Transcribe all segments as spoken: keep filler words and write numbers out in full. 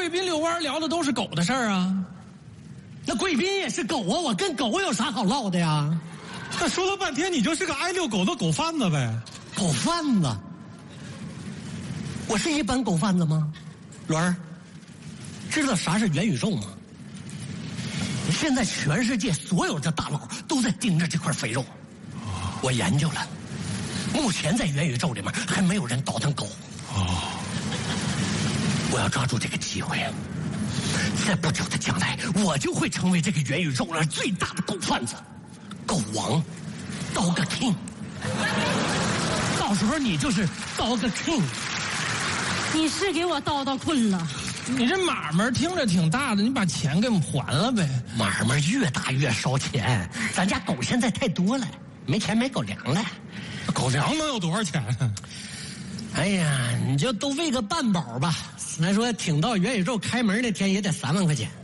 贵宾遛弯聊的都是狗的事儿啊。 那贵宾也是狗啊，我跟狗有啥好唠的呀？ 那说了半天，你就是个爱遛狗的狗贩子呗？ 狗贩子？我是一般狗贩子吗？轮儿，知道啥是元宇宙吗？现在全世界所有的大佬都在盯着这块肥肉，我研究了，目前在元宇宙里面还没有人倒腾狗。哦，我要抓住这个机会，在不久的将来，我就会成为这个元宇宙上最大的狗贩子，狗王 ，Dog King。到时候你就是 Dog King。 你是给我叨叨困了。 你这买卖听着挺大的，你把钱给我们还了呗。 买卖越大越烧钱，咱家狗现在太多了，没钱买狗粮了。 狗粮能有多少钱？ 哎呀，你就都喂个半饱吧。咱说挺到元宇宙开门那天也得三万块钱。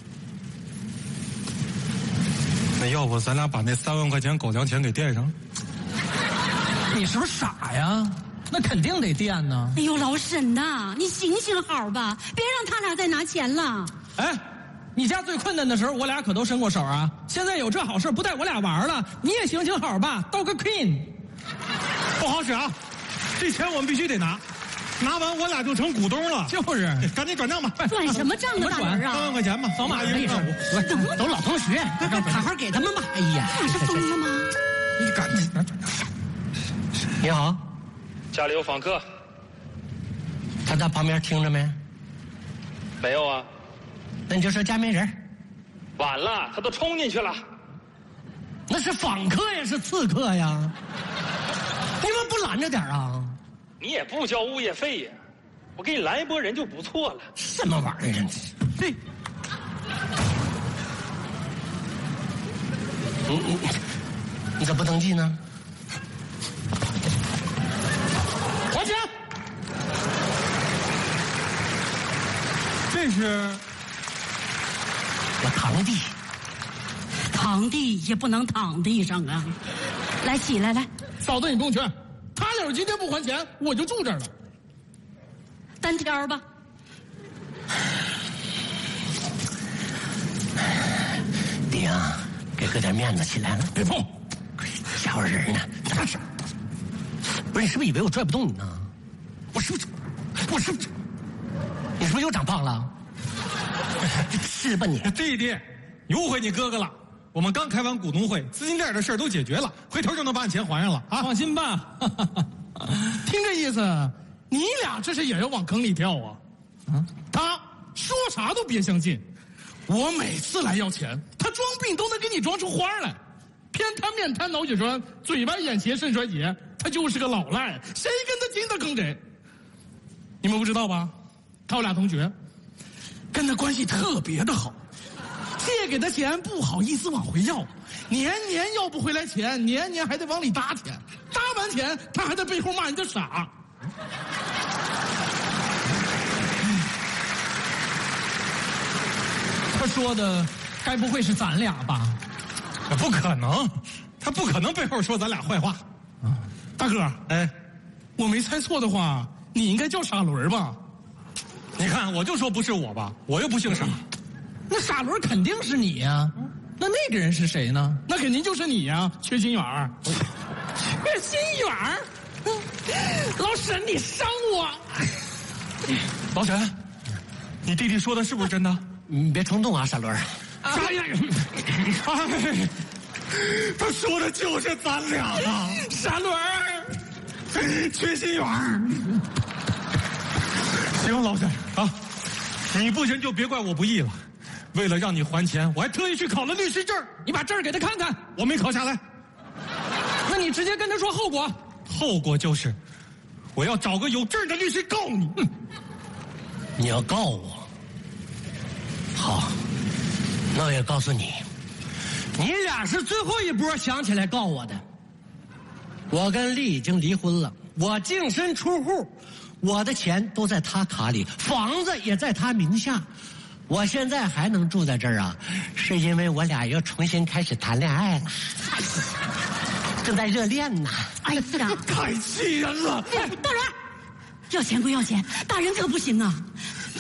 那要不咱俩把那三万块钱狗粮钱给垫上？ 你是不是傻呀？那肯定得垫呢。 哎呦，老沈呐，你行行好吧，别让他俩再拿钱了。 哎，你家最困难的时候，我俩可都伸过手啊。现在有这好事，不带我俩玩了，你也行行好吧，Dog King。 不好使啊，这钱我们必须得拿，拿完我俩就成股东了。 就是， 赶紧转账吧。 转什么账啊，大人啊？ 三万块钱吧， 扫码一个。 都老同学，好好给他们吧。哎呀， 你是疯了吗？ 你赶紧。 你好。 家里有访客， 他在旁边听着没？ 没有啊。 那你就说家没人。 晚了，他都冲进去了。 那是访客呀，是刺客呀。你们不拦着点啊？ 你也不交物业费呀，我给你拦一拨人就不错了。 什么玩意儿？对。你你你咋不登记呢？还钱！ 这是我堂弟， 堂弟也不能躺地上啊！来，起来，来， 嫂子你不用劝，他要是今天不还钱，我就住这儿了。 单挑吧。 爹啊，给哥点面子，起来了， 别碰， 吓唬人呢。咋是？不是，你是不是以为我拽不动你呢？我是不是？我是不是？你是不是又长胖了？是吧你？ 弟弟，你误会你哥哥了。我们刚开完股东会，资金链的事儿都解决了，回头就能把你钱还上了啊！ 放心吧。听这意思，你俩这是也要往坑里跳啊？啊！他说啥都别相信。我每次来要钱，他装病都能给你装出花来。偏瘫面瘫脑血栓，嘴巴眼斜肾衰竭，他就是个老赖，谁跟他亲他坑谁。你们不知道吧？他我俩同学，跟他关系特别的好，借给他钱不好意思往回要，年年要不回来钱，年年还得往里搭钱，搭完钱他还在背后骂人家傻。他说的该不会是咱俩吧？ 不可能，他不可能背后说咱俩坏话。 啊，大哥， 哎， 我没猜错的话，你应该叫傻轮吧？ 你看，我就说不是我吧，我又不姓傻。 那傻轮肯定是你呀、啊，那那个人是谁呢？那肯定就是你呀、啊，缺心眼儿。缺心眼儿，老沈，你伤我。 老沈，你弟弟说的是不是真的？ 你别冲动啊，傻轮。 啥呀？ 哎，他说的就是咱俩啊！ 傻轮儿， 缺心眼儿。行，老沈啊，你不行就别怪我不义了。为了让你还钱，我还特意去考了律师证。 你把证儿给他看看。 我没考下来。 那你直接跟他说后果。 后果就是，我要找个有证的律师告你。嗯、 你要告我？好。那我也告诉你，你俩是最后一波想起来告我的。我跟丽已经离婚了，我净身出户，我的钱都在他卡里，房子也在他名下。我现在还能住在这儿啊，是因为我俩又重新开始谈恋爱了，正在热恋呢。 哎呀， 太气人了！ 大人，要钱归要钱，大人可不行啊。